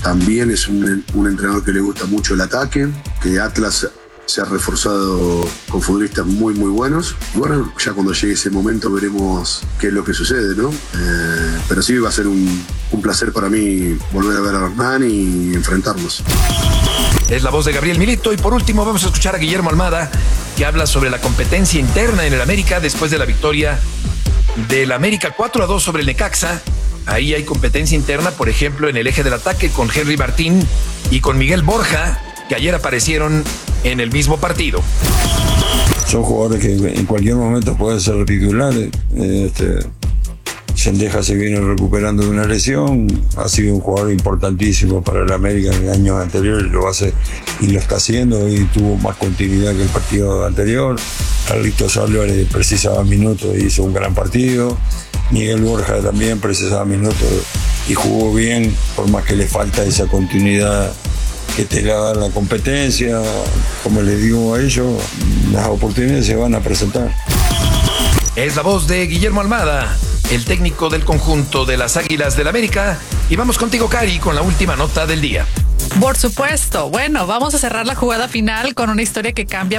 también es un entrenador que le gusta mucho el ataque, que Atlas se ha reforzado con futbolistas muy muy buenos. Y bueno, ya cuando llegue ese momento veremos qué es lo que sucede, ¿no? Pero sí va a ser un placer para mí volver a ver a Hernán y enfrentarnos. Es la voz de Gabriel Milito. Y por último vamos a escuchar a Guillermo Almada, que habla sobre la competencia interna en el América después de la victoria del América 4-2 sobre el Necaxa. Ahí hay competencia interna, por ejemplo, en el eje del ataque con Henry Martín y con Miguel Borja, que ayer aparecieron en el mismo partido. Son jugadores que en cualquier momento pueden ser titulares. Sendeja se viene recuperando de una lesión, ha sido un jugador importantísimo para el América en años anteriores, lo hace y lo está haciendo y tuvo más continuidad que el partido anterior. Carlitos Álvarez precisaba minutos y hizo un gran partido. Miguel Borja también precisaba minutos y jugó bien, por más que le falta esa continuidad que te la da la competencia. Como les digo a ellos, las oportunidades se van a presentar. Es la voz de Guillermo Almada, el técnico del conjunto de las Águilas del América. Y vamos contigo, Cari, con la última nota del día. Por supuesto. Bueno, vamos a cerrar la jugada final con una historia que cambia